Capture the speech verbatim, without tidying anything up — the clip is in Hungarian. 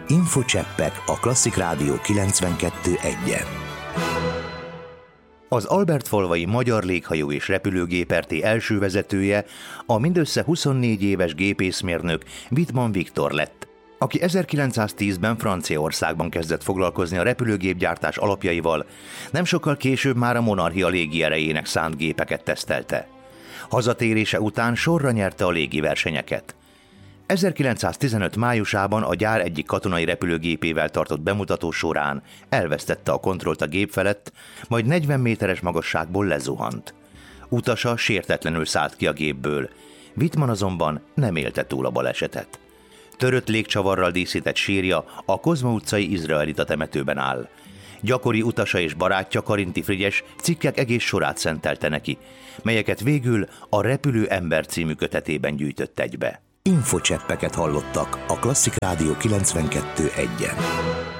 Infocseppek a Klasszik Rádió kilencvenkettő egyen. Az Albertfalvai Magyar Léghajó és Repülőgép er té első vezetője a mindössze huszonnégy éves gépészmérnök Wittmann Viktor lett, aki ezerkilencszáztízben Franciaországban kezdett foglalkozni a repülőgépgyártás alapjaival, nem sokkal később már a monarchia légierejének szánt gépeket tesztelte. Hazatérése után sorra nyerte a légiversenyeket. ezerkilencszáztizenöt májusában a gyár egyik katonai repülőgépével tartott bemutató során elvesztette a kontrollt a gép felett, majd negyven méteres magasságból lezuhant. Utasa sértetlenül szállt ki a gépből, Wittmann azonban nem élte túl a balesetet. Törött légcsavarral díszített sírja a Kozma utcai izraelita temetőben áll. Gyakori utasa és barátja Karinti Frigyes cikkek egész sorát szentelte neki, melyeket végül a Repülő ember című kötetében gyűjtött egybe. Infocseppeket hallottak a Klasszik Rádió kilencvenkettő egyen.